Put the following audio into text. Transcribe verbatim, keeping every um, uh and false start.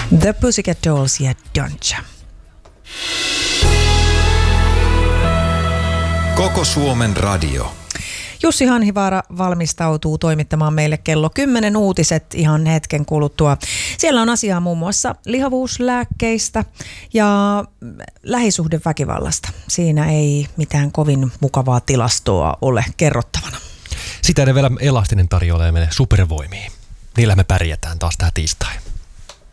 The Pussycat Dolls ja Doncha. Koko Suomen radio. Jussi Hanhivaara valmistautuu toimittamaan meille kello kymmenen uutiset ihan hetken kuluttua. Siellä on asiaa muun muassa lihavuuslääkkeistä ja lähisuhdeväkivallasta. Siinä ei mitään kovin mukavaa tilastoa ole kerrottavana. Sitä ne vielä Elastinen tarjoilee meille supervoimiin. Niillä me pärjätään taas tää tiistai.